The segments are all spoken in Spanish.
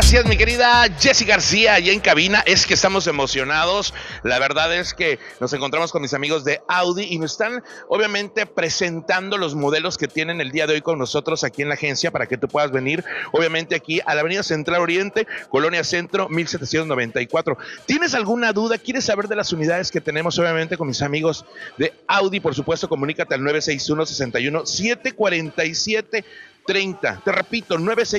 Gracias, mi querida Jessy García, allá en cabina. Es que estamos emocionados. La verdad es que nos encontramos con mis amigos de Audi y nos están, obviamente, presentando los modelos que tienen el día de hoy con nosotros aquí en la agencia para que tú puedas venir, obviamente, aquí a la Avenida Central Oriente, Colonia Centro, 1794. ¿Tienes alguna duda? ¿Quieres saber de las unidades que tenemos, obviamente, con mis amigos de Audi? Por supuesto, comunícate al 961-61-747-30. Te repito,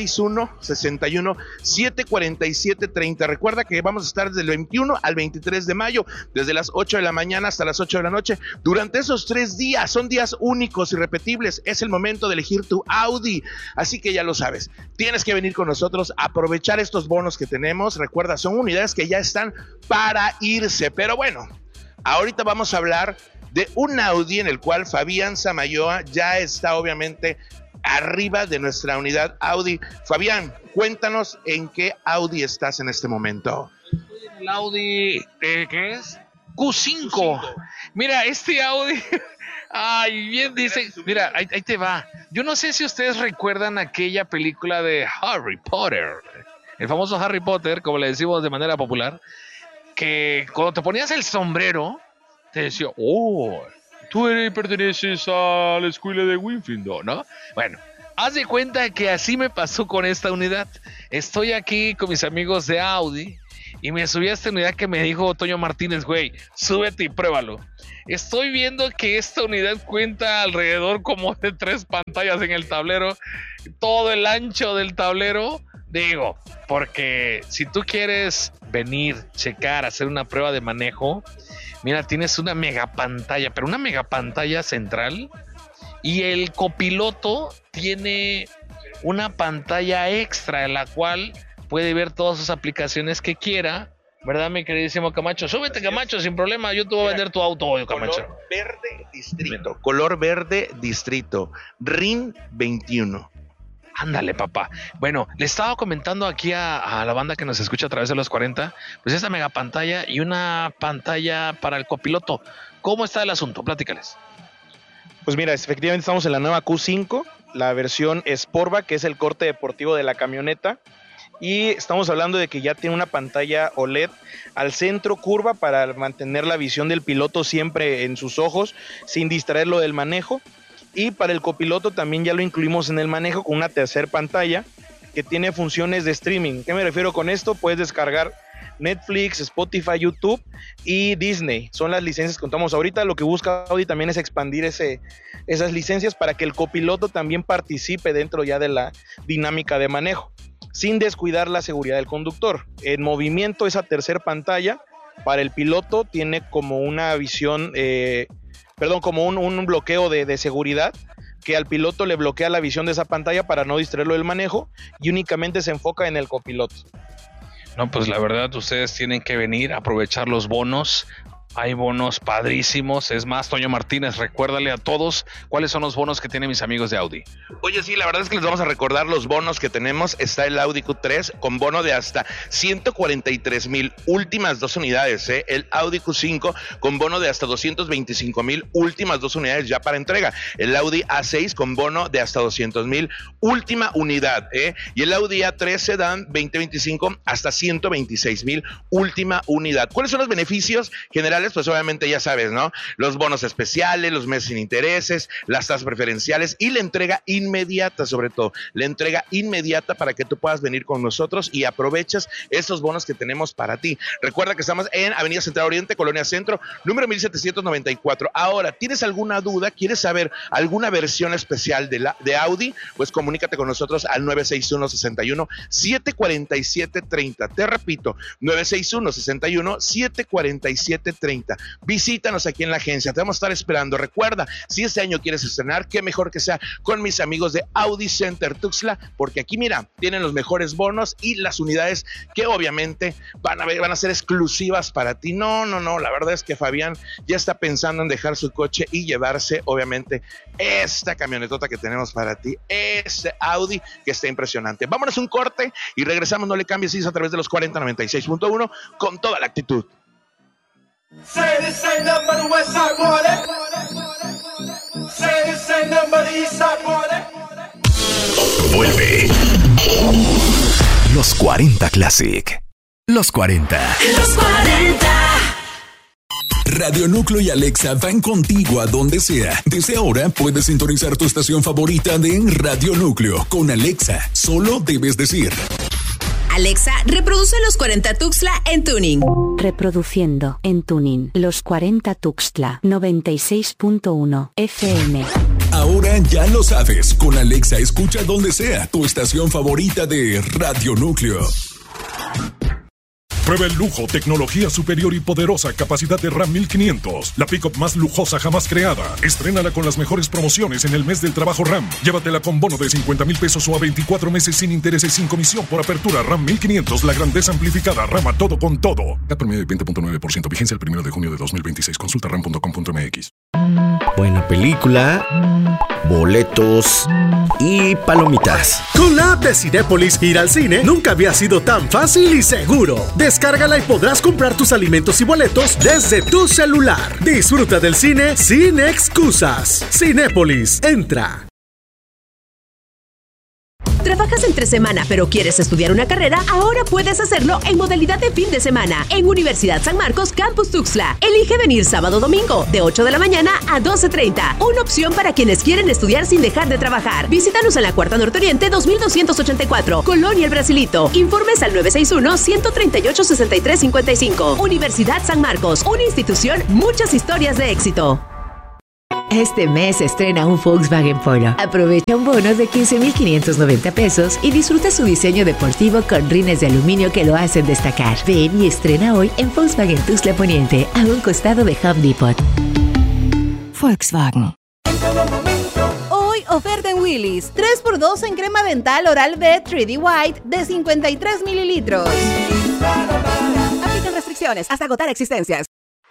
961-61-747-30. Recuerda que vamos a estar del 21 al 23 de mayo, desde las 8 de la mañana hasta las 8 de la noche. Durante esos 3 días, son días únicos y repetibles. Es el momento de elegir tu Audi. Así que ya lo sabes, tienes que venir con nosotros, aprovechar estos bonos que tenemos. Recuerda, son unidades que ya están para irse. Pero bueno, ahorita vamos a hablar de un Audi en el cual Fabián Samayoa ya está, obviamente, arriba de nuestra unidad Audi. Fabián, cuéntanos en qué Audi estás en este momento. Estoy en el Audi, ¿qué es? Q5. Mira, este Audi, ay, bien dice, mira, ahí te va. Yo no sé si ustedes recuerdan aquella película de Harry Potter, el famoso Harry Potter, como le decimos de manera popular, que cuando te ponías el sombrero, te decía, oh, tú perteneces a la escuela de Winfield, ¿no? Bueno, haz de cuenta que así me pasó con esta unidad. Estoy aquí con mis amigos de Audi y me subí a esta unidad que me dijo Toño Martínez, güey, súbete y pruébalo. Estoy viendo que esta unidad cuenta alrededor como de 3 pantallas en el tablero, todo el ancho del tablero. Digo, porque si tú quieres venir, checar, hacer una prueba de manejo, mira, tienes una mega pantalla, pero una mega pantalla central, y el copiloto tiene una pantalla extra en la cual puede ver todas sus aplicaciones que quiera, ¿verdad, mi queridísimo Camacho? Súbete, Camacho, sin problema, yo te voy a vender tu auto hoy, Camacho. Color verde distrito, RIN 21. Ándale, papá. Bueno, le estaba comentando aquí a la banda que nos escucha a través de los 40, pues esta mega pantalla y una pantalla para el copiloto. ¿Cómo está el asunto? Platícales. Pues mira, efectivamente estamos en la nueva Q5, la versión Sportback, que es el corte deportivo de la camioneta. Y estamos hablando de que ya tiene una pantalla OLED al centro, curva, para mantener la visión del piloto siempre en sus ojos, sin distraerlo del manejo. Y para el copiloto también ya lo incluimos en el manejo con una tercera pantalla que tiene funciones de streaming. ¿Qué me refiero con esto? Puedes descargar Netflix, Spotify, YouTube y Disney. Son las licencias que contamos ahorita. Lo que busca Audi también es expandir esas licencias para que el copiloto también participe dentro ya de la dinámica de manejo, sin descuidar la seguridad del conductor. En movimiento, esa tercera pantalla para el piloto tiene como una visión... como un bloqueo de seguridad, que al piloto le bloquea la visión de esa pantalla para no distraerlo del manejo y únicamente se enfoca en el copiloto. No, pues la verdad, ustedes tienen que venir a aprovechar los bonos. Hay bonos padrísimos. Es más, Toño Martínez, recuérdale a todos cuáles son los bonos que tienen mis amigos de Audi. Oye, sí, la verdad es que les vamos a recordar los bonos que tenemos. Está el Audi Q3 con bono de hasta 143,000, últimas 2 unidades, ¿eh? El Audi Q5 con bono de hasta 225,000, últimas 2 unidades ya para entrega. El Audi A6 con bono de hasta 200,000, última unidad, ¿eh? Y el Audi A3 Sedan 2025 hasta 126,000, última unidad. ¿Cuáles son los beneficios generales? Pues obviamente ya sabes, ¿no? Los bonos especiales, los meses sin intereses, las tasas preferenciales y la entrega inmediata, sobre todo, la entrega inmediata para que tú puedas venir con nosotros y aproveches estos bonos que tenemos para ti. Recuerda que estamos en Avenida Central Oriente, Colonia Centro, número 1794. Ahora, ¿tienes alguna duda? ¿Quieres saber alguna versión especial de Audi? Pues comunícate con nosotros al 961-61-747-30. Te repito, 961-61-747-30. Visítanos aquí en la agencia, te vamos a estar esperando. Recuerda, si este año quieres estrenar, qué mejor que sea con mis amigos de Audi Center Tuxtla, porque aquí, mira, tienen los mejores bonos y las unidades que obviamente van a ser exclusivas para ti. No, la verdad es que Fabián ya está pensando en dejar su coche y llevarse, obviamente, esta camionetota que tenemos para ti, este Audi que está impresionante. Vámonos un corte y regresamos, no le cambies, a través de los 4096.1 con toda la actitud. Say this ain't nothing but the West Side Party. Say this ain't nothing but the East Side Party. Vuelve Los 40 Classic. Los 40. Los 40. Radio Núcleo y Alexa van contigo a donde sea. Desde ahora puedes sintonizar tu estación favorita de Radio Núcleo. Con Alexa, solo debes decir: Alexa, reproduce Los 40 Tuxtla en tuning. Reproduciendo en tuning Los 40 Tuxtla 96.1 FM. Ahora ya lo sabes. Con Alexa escucha donde sea tu estación favorita de Radio Núcleo. Prueba el lujo, tecnología superior y poderosa capacidad de Ram 1500. La pick-up más lujosa jamás creada. Estrénala con las mejores promociones en el mes del trabajo Ram. Llévatela con bono de 50,000 pesos o a 24 meses sin intereses, sin comisión por apertura. Ram 1500, la grandeza amplificada. Ram a todo con todo. CAT promedio de 20.9%. Vigencia el 1 de junio de 2026. Consulta ram.com.mx. Buena película, boletos y palomitas. Con la app de Cinépolis, ir al cine nunca había sido tan fácil y seguro. Descárgala y podrás comprar tus alimentos y boletos desde tu celular. Disfruta del cine sin excusas. Cinépolis, entra. ¿Trabajas entre semana pero quieres estudiar una carrera? Ahora puedes hacerlo en modalidad de fin de semana en Universidad San Marcos Campus Tuxtla. Elige venir sábado o domingo de 8 de la mañana a 12:30. Una opción para quienes quieren estudiar sin dejar de trabajar. Visítanos en la Cuarta Norte Oriente 2284, Colonia El Brasilito. Informes al 961-138-6355. Universidad San Marcos, una institución, muchas historias de éxito. Este mes estrena un Volkswagen Polo. Aprovecha un bono de 15,590 pesos y disfruta su diseño deportivo con rines de aluminio que lo hacen destacar. Ven y estrena hoy en Volkswagen Tuxtla Poniente, a un costado de Home Depot. Volkswagen. Hoy oferta en Willy's. 3x2 en crema dental Oral-B 3D White de 53 mililitros. Aplican restricciones hasta agotar existencias.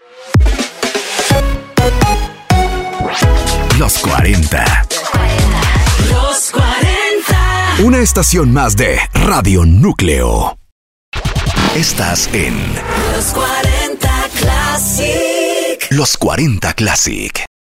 Los 40. Los 40. Una estación más de Radio Núcleo. Estás en Los 40 Classic. Los 40 Classic.